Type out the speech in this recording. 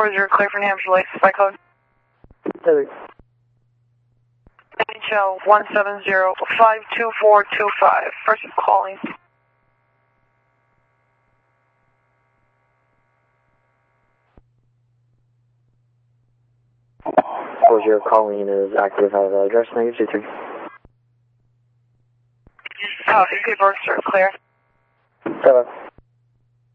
440 clear for New Hampshire Lakes, by code. Sorry. NHL 170-52425. Person calling. 40 calling is active at address -23. UK Berkshire, clear. Hello.